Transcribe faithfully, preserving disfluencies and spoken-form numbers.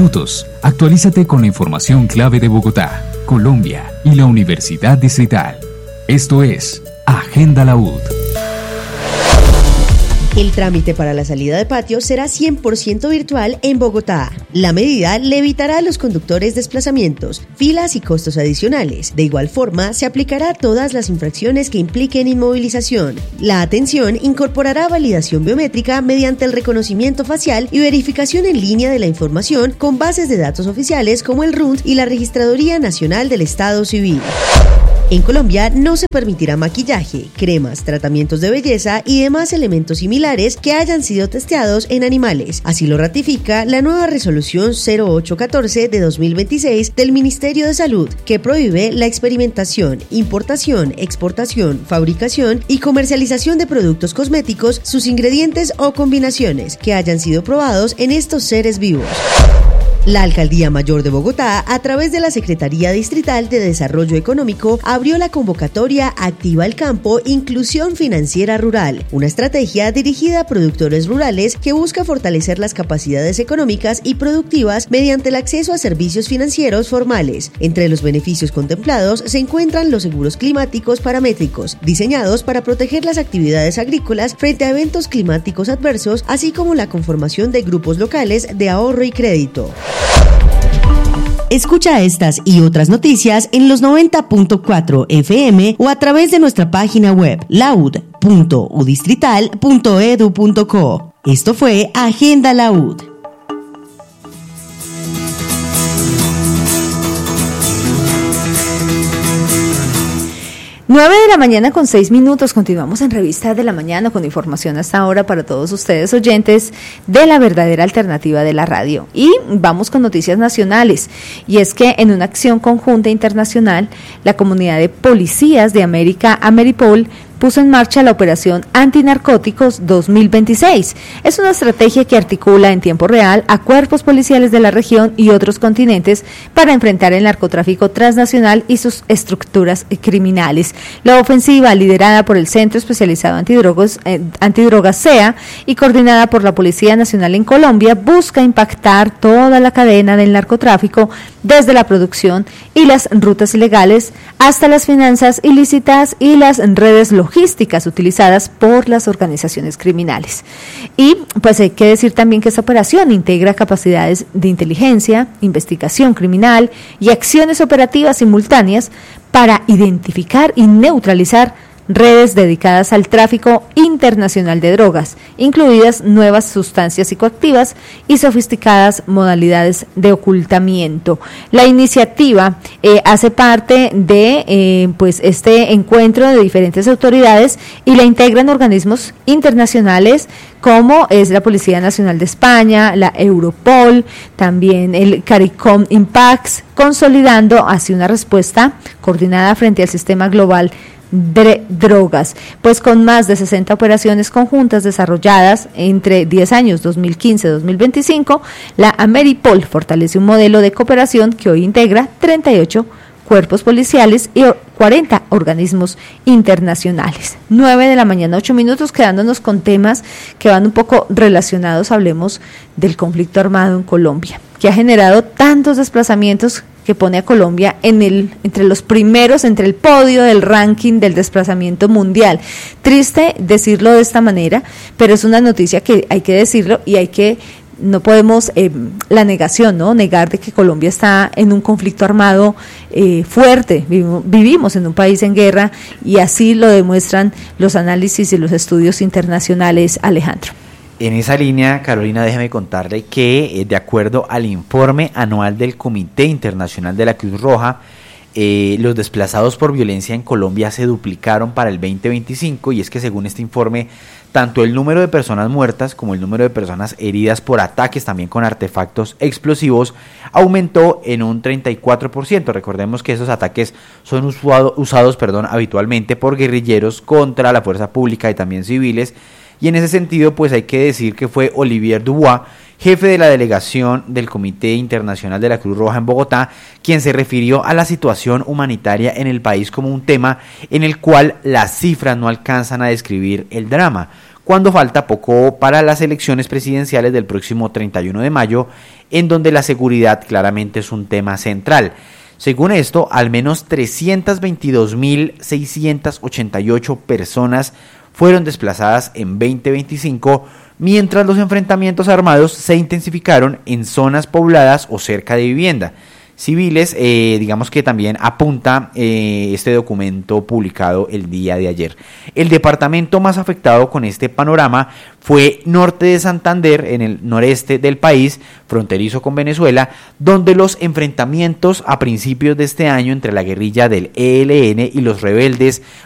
minutos, actualízate con la información clave de Bogotá, Colombia y la Universidad Distrital. Esto es Agenda La U D. El trámite para la salida de patio será cien por ciento virtual en Bogotá. La medida le evitará a los conductores desplazamientos, filas y costos adicionales. De igual forma, se aplicará a todas las infracciones que impliquen inmovilización. La atención incorporará validación biométrica mediante el reconocimiento facial y verificación en línea de la información con bases de datos oficiales como el R U N D y la Registraduría Nacional del Estado Civil. En Colombia no se permitirá maquillaje, cremas, tratamientos de belleza y demás elementos similares que hayan sido testeados en animales. Así lo ratifica la nueva resolución cero ocho catorce de dos mil veintiséis del Ministerio de Salud, que prohíbe la experimentación, importación, exportación, fabricación y comercialización de productos cosméticos, sus ingredientes o combinaciones que hayan sido probados en estos seres vivos. La Alcaldía Mayor de Bogotá, a través de la Secretaría Distrital de Desarrollo Económico, abrió la convocatoria Activa el Campo, Inclusión Financiera Rural, una estrategia dirigida a productores rurales que busca fortalecer las capacidades económicas y productivas mediante el acceso a servicios financieros formales. Entre los beneficios contemplados se encuentran los seguros climáticos paramétricos, diseñados para proteger las actividades agrícolas frente a eventos climáticos adversos, así como la conformación de grupos locales de ahorro y crédito. Escucha estas y otras noticias en los noventa punto cuatro F M o a través de nuestra página web laud punto udistrital punto edu punto co. Esto fue Agenda La U D. nueve de la mañana con seis minutos, continuamos en Revista de la Mañana con información hasta ahora para todos ustedes oyentes de la verdadera alternativa de la radio. Y vamos con noticias nacionales, y es que en una acción conjunta internacional, la comunidad de policías de América, Ameripol, puso en marcha la operación Antinarcóticos dos mil veintiséis. Es una estrategia que articula en tiempo real a cuerpos policiales de la región y otros continentes para enfrentar el narcotráfico transnacional y sus estructuras criminales. La ofensiva, liderada por el Centro Especializado Antidrogas, eh, Antidrogas C E A y coordinada por la Policía Nacional en Colombia, busca impactar toda la cadena del narcotráfico, desde la producción y las rutas ilegales hasta las finanzas ilícitas y las redes logísticas logísticas utilizadas por las organizaciones criminales. Y pues hay que decir también que esta operación integra capacidades de inteligencia, investigación criminal y acciones operativas simultáneas para identificar y neutralizar redes dedicadas al tráfico internacional de drogas, incluidas nuevas sustancias psicoactivas y sofisticadas modalidades de ocultamiento. La iniciativa eh, hace parte de eh, pues este encuentro de diferentes autoridades y la integran organismos internacionales como es la Policía Nacional de España, la Europol, también el CARICOM Impacts, consolidando así una respuesta coordinada frente al sistema global de drogas, pues con más de sesenta operaciones conjuntas desarrolladas entre diez años, dos mil quince a dos mil veinticinco, la Ameripol fortalece un modelo de cooperación que hoy integra treinta y ocho cuerpos policiales y cuarenta organismos internacionales. nueve de la mañana, ocho minutos, quedándonos con temas que van un poco relacionados. Hablemos del conflicto armado en Colombia, que ha generado tantos desplazamientos, que pone a Colombia en el entre los primeros, entre el podio del ranking del desplazamiento mundial. Triste decirlo de esta manera, pero es una noticia que hay que decirlo y hay que, no podemos, eh, la negación, ¿no? Negar de que Colombia está en un conflicto armado eh, fuerte. Vivimos, vivimos en un país en guerra y así lo demuestran los análisis y los estudios internacionales, Alejandro. En esa línea, Carolina, déjeme contarle que eh, de acuerdo al informe anual del Comité Internacional de la Cruz Roja, eh, los desplazados por violencia en Colombia se duplicaron para el veinte veinticinco, y es que según este informe, tanto el número de personas muertas como el número de personas heridas por ataques también con artefactos explosivos aumentó en un treinta y cuatro por ciento. Recordemos que esos ataques son usado, usados perdón, habitualmente por guerrilleros contra la fuerza pública y también civiles. Y en ese sentido, pues hay que decir que fue Olivier Dubois, jefe de la delegación del Comité Internacional de la Cruz Roja en Bogotá, quien se refirió a la situación humanitaria en el país como un tema en el cual las cifras no alcanzan a describir el drama. cuando falta poco para las elecciones presidenciales del próximo treinta y uno de mayo, en donde la seguridad claramente es un tema central. Según esto, al menos trescientas veintidós mil seiscientas ochenta y ocho personas fueron desplazadas en veinte veinticinco, mientras los enfrentamientos armados se intensificaron en zonas pobladas o cerca de vivienda. Civiles, eh, digamos que también apunta eh, este documento publicado el día de ayer. El departamento más afectado con este panorama fue Norte de Santander, en el noreste del país, fronterizo con Venezuela, donde los enfrentamientos a principios de este año entre la guerrilla del E L N y los rebeldes